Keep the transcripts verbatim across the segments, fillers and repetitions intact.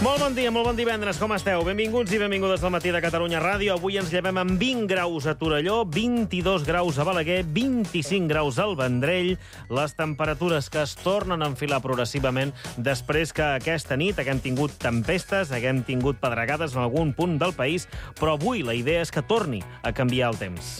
Molt bon dia, molt bon divendres, com esteu? Benvinguts i benvingudes al Matí de Catalunya Ràdio. Avui ens llevem amb vint graus a Torelló, vint-i-dos graus a Balaguer, vint-i-cinc graus al Vendrell. Les temperatures que es tornen a enfilar progressivament després que aquesta nit haguem tingut tempestes, haguem tingut pedregades en algun punt del país, però avui la idea és que torni a canviar el temps.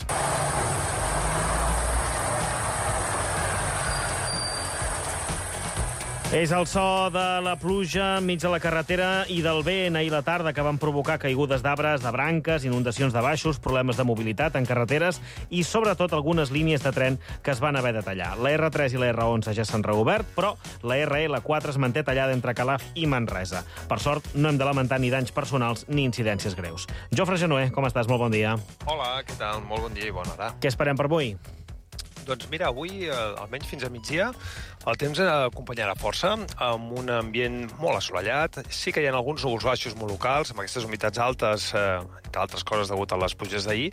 És el so de la pluja enmig de la carretera i del vent ahir a la tarda que van provocar caigudes d'arbres, de branques, inundacions de baixos, problemes de mobilitat en carreteres i, sobretot, algunes línies de tren que es van haver de tallar. La erre tres i la erre onze ja s'han reobert, però la erre ele quatre es manté tallada entre Calaf i Manresa. Per sort, no hem de lamentar ni danys personals ni incidències greus. Jofre Genuer, com estàs? Molt bon dia. Hola, què tal? Molt bon dia i bona hora. Què esperem per avui? Doncs mira, avui, eh, almenys fins a migdia, el temps acompanyarà força, amb un ambient molt assolellat. Sí que hi ha alguns núvols baixos molt locals, amb aquestes humitats altes, eh, entre altres coses degut a les pluges d'ahir,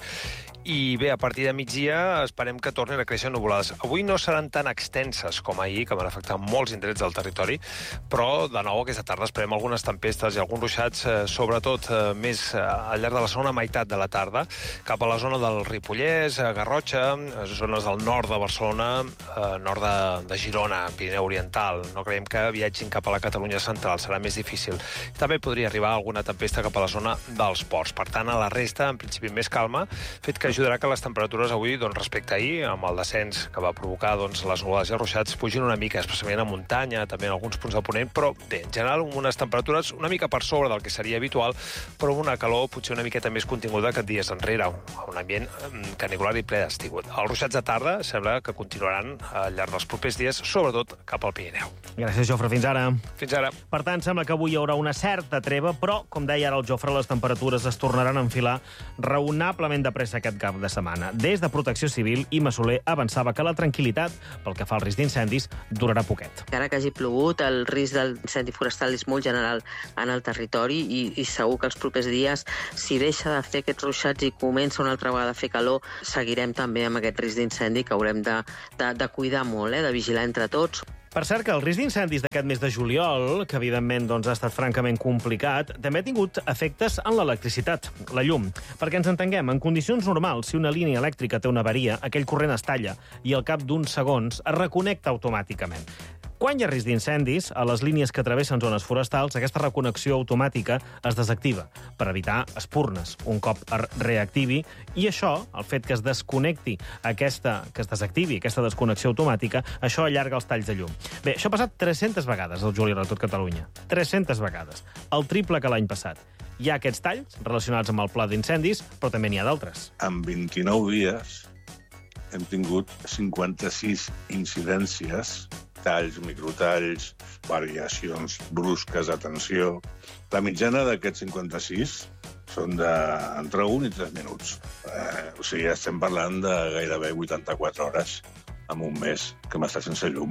i bé, a partir de migdia esperem que tornin a créixer nuvolades. Avui no seran tan extenses com ahir, que van afectar molts indrets del territori, però de nou aquesta tarda esperem algunes tempestes i alguns ruixats, eh, sobretot eh, més eh, al llarg de la segona meitat de la tarda, cap a la zona del Ripollès, eh, Garrotxa, eh, zones del nord de Barcelona, eh, nord de, de Girona, Pirineu Oriental. No creiem que viatgin cap a la Catalunya central, serà més difícil. També podria arribar alguna tempesta cap a la zona dels ports. Per tant, a la resta, en principi, més calma, fet que ajudarà que les temperatures avui, doncs, respecte a ahir, amb el descens que va provocar doncs, les nuvolades i els ruixats, pugin una mica, especialment a muntanya, també en alguns punts del ponent, però bé, en general, amb unes temperatures una mica per sobre del que seria habitual, però amb una calor potser una miqueta més continguda que dies enrere, un ambient canicular i ple d'estigut. Els ruixats de tarda sembla que continuaran al llarg dels propers dies, sobretot cap al Pirineu. Gràcies, Jofre. Fins ara. Fins ara. Per tant, sembla que avui hi haurà una certa treva, però, com deia ara el Jofre, les temperatures es tornaran a enfilar raonablement de pressa aquest cap de setmana. Des de Protecció Civil, Imma Soler avançava que la tranquil·litat, pel que fa al risc d'incendis, durarà poquet. Encara que hagi plogut, el risc d'incendi forestal és molt general en el territori i, i segur que els propers dies, si deixa de fer aquests ruixats i comença una altra vegada a fer calor, seguirem també amb aquest risc d'incendi que haurem de, de, de cuidar molt, eh, de vigilar entre tots. Per cert, que el risc d'incendis d'aquest mes de juliol, que evidentment doncs, ha estat francament complicat, també ha tingut efectes en l'electricitat, la llum. Perquè ens entenguem, en condicions normals, si una línia elèctrica té una avaria, aquell corrent es talla i al cap d'uns segons es reconnecta automàticament. Quan hi ha risc d'incendis, a les línies que travessen zones forestals, aquesta reconnexió automàtica es desactiva per evitar espurnes un cop es reactivi, i això, el fet que es desconnecti aquesta, que es desactivi aquesta desconnexió automàtica, això allarga els talls de llum. Bé, això ha passat tres-centes vegades al juliol a tot Catalunya. tres-centes vegades. El triple que l'any passat. Hi ha aquests talls relacionats amb el pla d'incendis, però també n'hi ha d'altres. En vint-i-nou dies hem tingut cinquanta-sis incidències, talls, microtalls, variacions brusques de tensió. La mitjana d'aquests cinquanta-sis són d'entre un i tres minuts. Eh, o sigui, estem parlant de gairebé vuitanta-quatre hores en un mes que hem estat sense llum.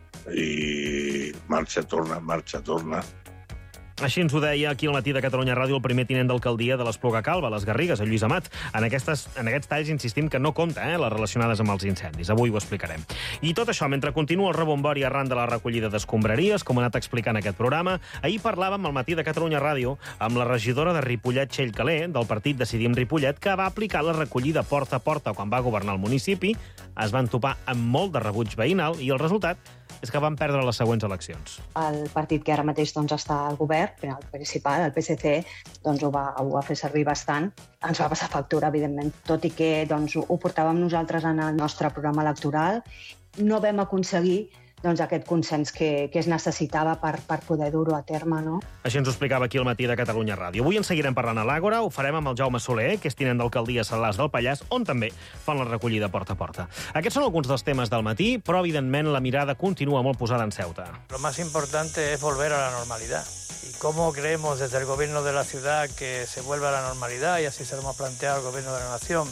I marxa, torna, marxa, torna. Així ens ho deia aquí al Matí de Catalunya Ràdio el primer tinent d'alcaldia de l'Espluga Calba, les Garrigues, el Lluís Amat. En, aquestes, en aquests talls insistim que no compta, eh, les relacionades amb els incendis. Avui ho explicarem. I tot això mentre continua el rebombori arran de la recollida d'escombraries, com ha anat explicant aquest programa. Ahir parlàvem al Matí de Catalunya Ràdio amb la regidora de Ripollet, Txell Calé, del partit Decidim Ripollet, que va aplicar la recollida porta a porta quan va governar el municipi. Es van topar amb molt de rebuig veïnal i el resultat és que van perdre les següents eleccions. El partit que ara mateix doncs, està al govern, el principal, el Pe esse ce, doncs, ho, va, ho va fer servir bastant. Ens va passar factura, evidentment, tot i que doncs, ho portàvem nosaltres en el nostre programa electoral. No vam aconseguir doncs, aquest consens que, que es necessitava per, per poder dur-ho a terme. No? Així ens ho explicava aquí al Matí de Catalunya Ràdio. Avui en seguirem parlant a l'Àgora, ho farem amb el Jaume Soler, que és tinent d'alcaldia a Salàs del Pallars, on també fan la recollida porta a porta. Aquests són alguns dels temes del matí, però evidentment la mirada continua molt posada en Ceuta. Lo más importante es volver a la normalidad. ¿Y cómo creemos desde el gobierno de la ciudad que se vuelva a la normalidad? Y así se lo hemos planteado al gobierno de la nación.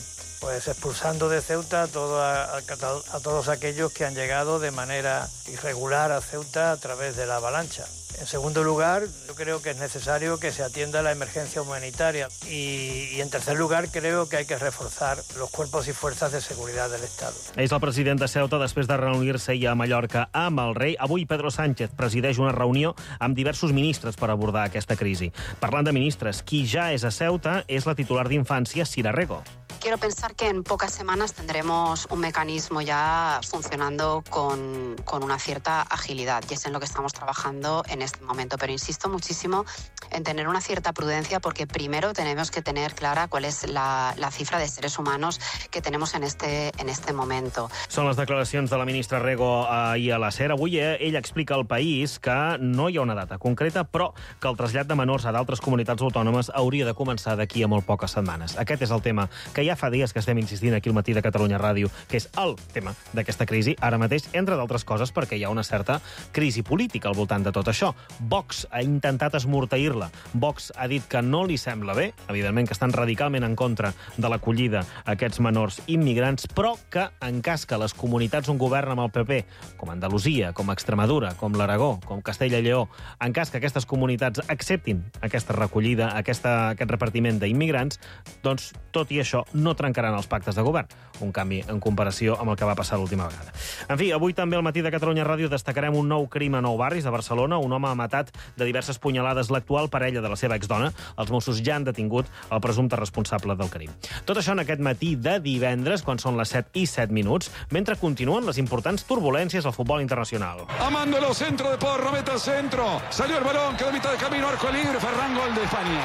pues expulsando de Ceuta a, todo, a, a todos aquellos que han llegado de manera irregular a Ceuta a través de la avalancha. En segundo lugar, yo creo que es necesario que se atienda la emergencia humanitaria y, y en tercer lugar, creo que hay que reforzar los cuerpos y fuerzas de seguridad del Estado. És el president de Ceuta després de reunir-se ahir a Mallorca amb el rei. Avui Pedro Sánchez presideix una reunió amb diversos ministres per abordar aquesta crisi. Parlant de ministres, qui ja és a Ceuta és la titular d'Infància, Sira Rego. Quiero pensar que en pocas semanas tendremos un mecanismo ya funcionando con, con una cierta agilidad, y es en lo que estamos trabajando en este momento. Pero insisto muchísimo en tener una cierta prudencia, porque primero tenemos que tener clara cuál es la, la cifra de seres humanos que tenemos en este, en este momento. Són les declaracions de la ministra Rego ahir a la SER. Avui ella explica al país que no hi ha una data concreta, però que el trasllat de menors a d'altres comunitats autònomes hauria de començar d'aquí a molt poques setmanes. Aquest és el tema que ja fa dies que estem insistint aquí al Matí de Catalunya Ràdio, que és el tema d'aquesta crisi, ara mateix, entre d'altres coses, perquè hi ha una certa crisi política al voltant de tot això. Vox ha intentat esmorteir-la. Vox ha dit que no li sembla bé, evidentment que estan radicalment en contra de l'acollida a aquests menors immigrants, però que en cas que les comunitats on governa amb el P P, com Andalusia, com Extremadura, com l'Aragó, com Castella i Lleó, en cas que aquestes comunitats acceptin aquesta recollida, aquesta, aquest repartiment d'immigrants, doncs, tot i això, no trencaran els pactes de govern. Un canvi en comparació amb el que va passar l'última vegada. En fi, avui també al Matí de Catalunya Ràdio destacarem un nou crim a Nou Barris de Barcelona. Un home ha matat de diverses punyalades l'actual parella de la seva exdona. Els Mossos ja han detingut el presumpte responsable del crim. Tot això en aquest matí de divendres, quan són les set i set minuts, mentre continuen les importants turbulències al futbol internacional. Amándolo, centro de Porro, meta al centro. Salió el balón, quedó a mitad de camino, arco libre, Ferran, gol de España.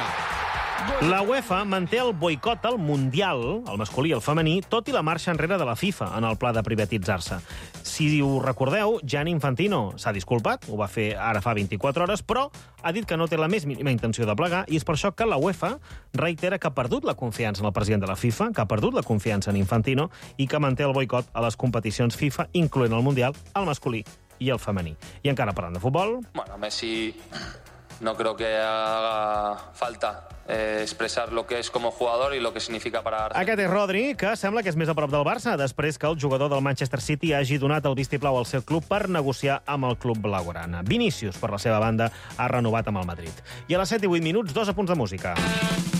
La UEFA manté el boicot al Mundial, el masculí i el femení, tot i la marxa enrere de la FIFA en el pla de privatitzar-se. Si ho recordeu, Gianni Infantino s'ha disculpat, ho va fer ara fa vint-i-quatre hores, però ha dit que no té la més mínima intenció de plegar, i és per això que la UEFA reitera que ha perdut la confiança en el president de la FIFA, que ha perdut la confiança en Infantino i que manté el boicot a les competicions FIFA, incloent el Mundial, el masculí i el femení. I encara parlant de futbol... Bueno, Messi no creo que haga falta eh, expresar lo que es como jugador y lo que significa para Argentina. Aquest és Rodri, que sembla que és més a prop del Barça, després que el jugador del Manchester City hagi donat el vistiplau al seu club per negociar amb el club blaugrana. Vinícius, per la seva banda, ha renovat amb el Madrid. I a les set i vuit minuts, dos apunts de música.